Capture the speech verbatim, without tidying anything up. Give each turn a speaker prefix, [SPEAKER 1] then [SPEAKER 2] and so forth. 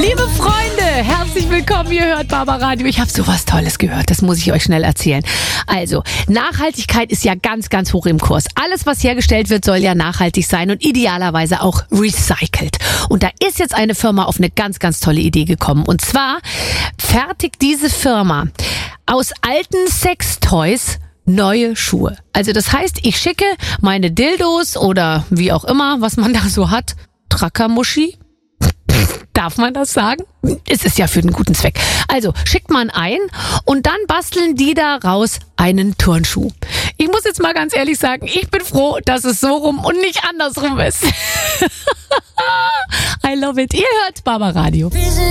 [SPEAKER 1] Liebe Freunde, herzlich willkommen, ihr hört Barbaradio. Ich habe sowas Tolles gehört, das muss ich euch schnell erzählen. Also, Nachhaltigkeit ist ja ganz, ganz hoch im Kurs. Alles, was hergestellt wird, soll ja nachhaltig sein und idealerweise auch recycelt. Und da ist jetzt eine Firma auf eine ganz, ganz tolle Idee gekommen. Und zwar fertigt diese Firma aus alten Sextoys neue Schuhe. Also das heißt, ich schicke meine Dildos oder wie auch immer, was man da so hat, Trackermuschi. Darf man das sagen? Es ist ja für den guten Zweck. Also schickt man ein und dann basteln die daraus einen Turnschuh. Ich muss jetzt mal ganz ehrlich sagen, ich bin froh, dass es so rum und nicht andersrum ist. I love it. Ihr hört Barbaradio.